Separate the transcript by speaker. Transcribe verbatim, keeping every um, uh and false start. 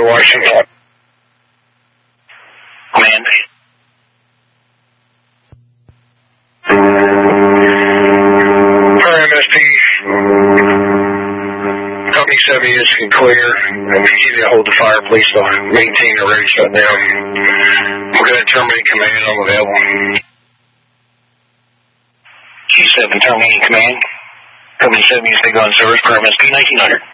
Speaker 1: to Washington.
Speaker 2: Command.
Speaker 1: For M S P, Company seven is clear. We need to hold the fire. Please maintain a ready shutdown. We're going to terminate command. I'm available.
Speaker 2: G seven terminating command. Company seven is big on service per M S P nineteen hundred.